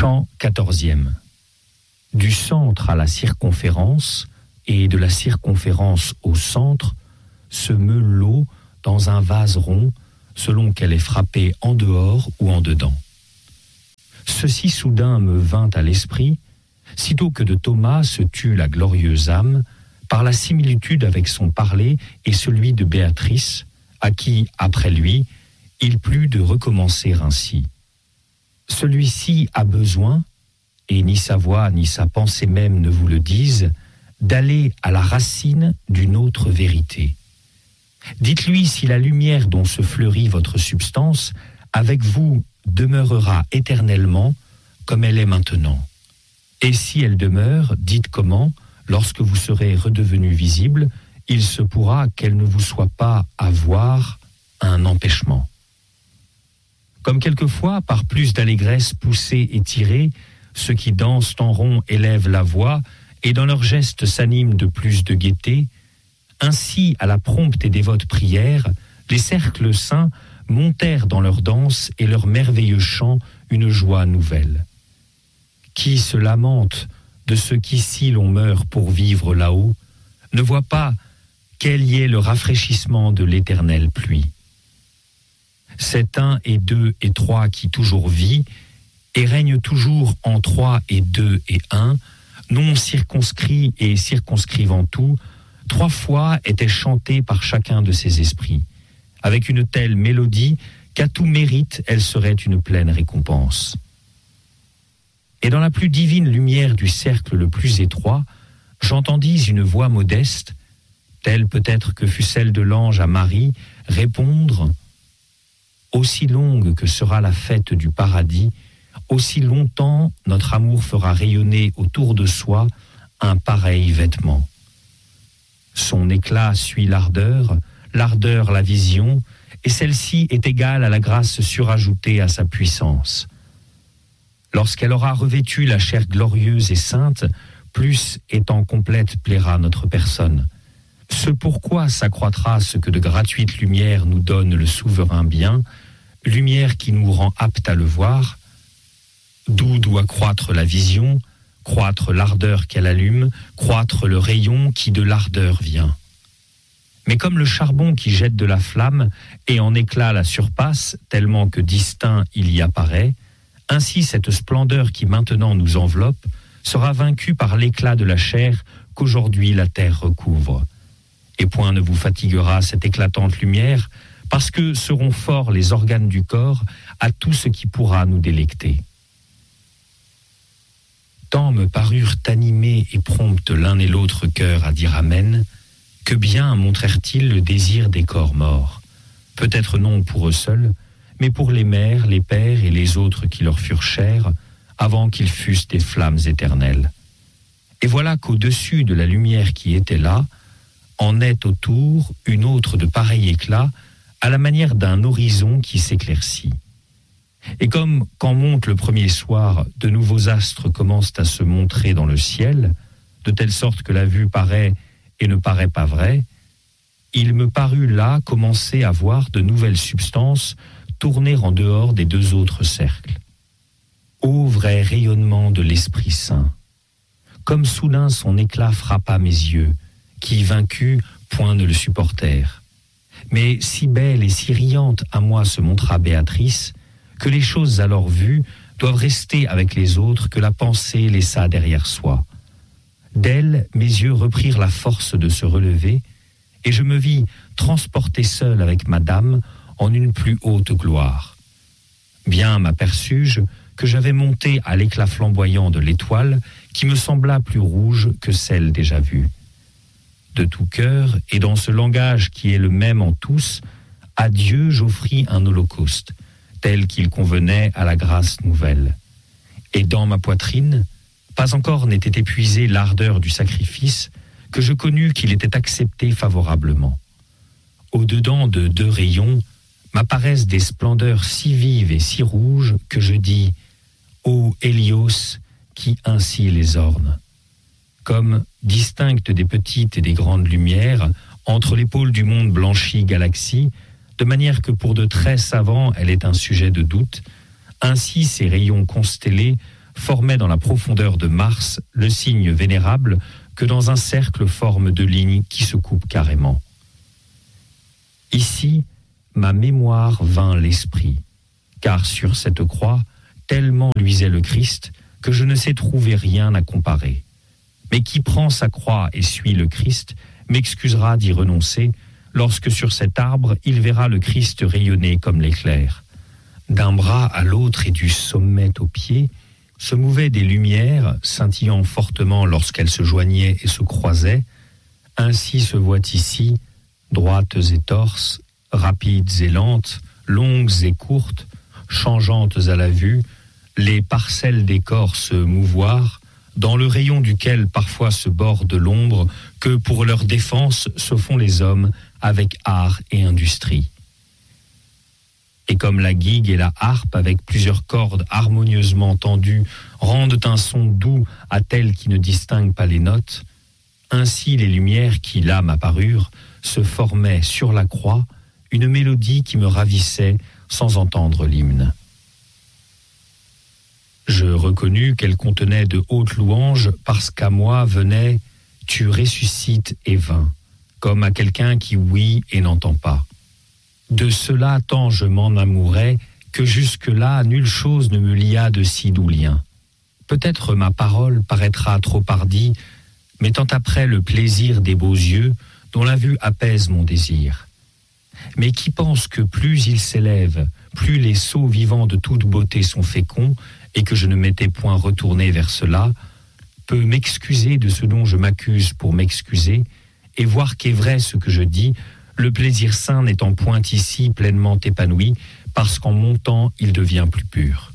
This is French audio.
Chant 14e. Du centre à la circonférence et de la circonférence au centre se meut l'eau dans un vase rond selon qu'elle est frappée en dehors ou en dedans. Ceci soudain me vint à l'esprit, sitôt que de Thomas se tut la glorieuse âme, par la similitude avec son parler et celui de Béatrice, à qui, après lui, il plut de recommencer ainsi. Celui-ci a besoin, et ni sa voix ni sa pensée même ne vous le disent, d'aller à la racine d'une autre vérité. Dites-lui si la lumière dont se fleurit votre substance, avec vous demeurera éternellement comme elle est maintenant. Et si elle demeure, dites comment, lorsque vous serez redevenu visible, il se pourra qu'elle ne vous soit pas à voir un empêchement. Comme quelquefois, par plus d'allégresse poussée et tirée, ceux qui dansent en rond élèvent la voix et dans leurs gestes s'animent de plus de gaieté, ainsi, à la prompte et dévote prière, les cercles saints montèrent dans leur danse et leur merveilleux chant une joie nouvelle. Qui se lamente de ceux qu'ici l'on meurt pour vivre là-haut, ne voit pas quel y est le rafraîchissement de l'éternelle pluie. C'est un et deux et trois qui toujours vit, et règne toujours en trois et deux et un, non circonscrit et circonscrivant tout, trois fois était chanté par chacun de ses esprits, avec une telle mélodie qu'à tout mérite elle serait une pleine récompense. Et dans la plus divine lumière du cercle le plus étroit, j'entendis une voix modeste, telle peut-être que fut celle de l'ange à Marie, répondre « Aussi longue que sera la fête du paradis, aussi longtemps notre amour fera rayonner autour de soi un pareil vêtement. Son éclat suit l'ardeur la vision, et celle-ci est égale à la grâce surajoutée à sa puissance. Lorsqu'elle aura revêtu la chair glorieuse et sainte, plus étant complète plaira notre personne. Ce pourquoi s'accroîtra ce que de gratuite lumière nous donne le souverain bien, lumière qui nous rend apte à le voir, d'où doit croître la vision, croître l'ardeur qu'elle allume, croître le rayon qui de l'ardeur vient. Mais comme le charbon qui jette de la flamme et en éclat la surpasse, tellement que distinct il y apparaît, ainsi cette splendeur qui maintenant nous enveloppe sera vaincue par l'éclat de la chair qu'aujourd'hui la terre recouvre. Et point ne vous fatiguera cette éclatante lumière, parce que seront forts les organes du corps à tout ce qui pourra nous délecter. Tant me parurent animés et promptes l'un et l'autre cœur à dire Amen, que bien montrèrent-ils le désir des corps morts, peut-être non pour eux seuls, mais pour les mères, les pères et les autres qui leur furent chers, avant qu'ils fussent des flammes éternelles. Et voilà qu'au-dessus de la lumière qui était là, en est autour une autre de pareil éclat, à la manière d'un horizon qui s'éclaircit. Et comme quand monte le premier soir, de nouveaux astres commencent à se montrer dans le ciel, de telle sorte que la vue paraît et ne paraît pas vraie, il me parut là commencer à voir de nouvelles substances tourner en dehors des deux autres cercles. Ô vrai rayonnement de l'Esprit Saint! Comme soudain son éclat frappa mes yeux, qui, vaincus, point ne le supportèrent. Mais si belle et si riante à moi se montra Béatrice, que les choses alors vues doivent rester avec les autres que la pensée laissa derrière soi. D'elle, mes yeux reprirent la force de se relever, et je me vis transporté seul avec Madame en une plus haute gloire. Bien m'aperçus-je que j'avais monté à l'éclat flamboyant de l'étoile qui me sembla plus rouge que celle déjà vue. De tout cœur, et dans ce langage qui est le même en tous, à Dieu j'offris un holocauste, tel qu'il convenait à la grâce nouvelle. Et dans ma poitrine, pas encore n'était épuisée l'ardeur du sacrifice, que je connus qu'il était accepté favorablement. Au-dedans de deux rayons, m'apparaissent des splendeurs si vives et si rouges que je dis « Ô Hélios, qui ainsi les orne ?» Comme, distinctes des petites et des grandes lumières, entre les pôles du monde blanchi galaxie, de manière que pour de très savants elle est un sujet de doute, ainsi ces rayons constellés formait dans la profondeur de Mars le signe vénérable que dans un cercle forment deux lignes qui se coupent carrément. Ici, ma mémoire vint l'esprit, car sur cette croix, tellement luisait le Christ que je ne sais trouver rien à comparer. Mais qui prend sa croix et suit le Christ m'excusera d'y renoncer lorsque sur cet arbre il verra le Christ rayonner comme l'éclair. D'un bras à l'autre et du sommet au pied se mouvaient des lumières scintillant fortement lorsqu'elles se joignaient et se croisaient. Ainsi se voient ici, droites et torses, rapides et lentes, longues et courtes, changeantes à la vue, les parcelles des corps se mouvoir, dans le rayon duquel parfois se borde l'ombre que pour leur défense se font les hommes avec art et industrie. Et comme la guigue et la harpe avec plusieurs cordes harmonieusement tendues rendent un son doux à tels qui ne distinguent pas les notes, ainsi les lumières qui là m'apparurent se formaient sur la croix une mélodie qui me ravissait sans entendre l'hymne. Je reconnus qu'elle contenait de hautes louanges parce qu'à moi venait « Tu ressuscites et vins », comme à quelqu'un qui ouït et n'entend pas. De cela tant je m'en amourais que jusque-là nulle chose ne me lia de si doux lien. Peut-être ma parole paraîtra trop hardie, mettant après le plaisir des beaux yeux dont la vue apaise mon désir. Mais qui pense que plus il s'élève, plus les sceaux vivants de toute beauté sont féconds, et que je ne m'étais point retourné vers cela, peut m'excuser de ce dont je m'accuse pour m'excuser, et voir qu'est vrai ce que je dis, le plaisir sain n'étant point ici pleinement épanoui, parce qu'en montant il devient plus pur.